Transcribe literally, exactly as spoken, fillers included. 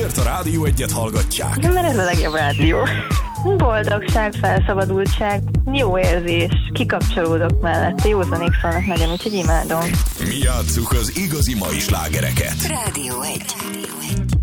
azért a Rádió Egyet hallgatják. De mert ez a legjobb rádió. Boldogság, felszabadultság, jó érzés, kikapcsolódok mellette, jó zenék szólnak nagyon, úgyhogy imádom. Mi játsszuk az igazi mai slágereket. Rádió egy.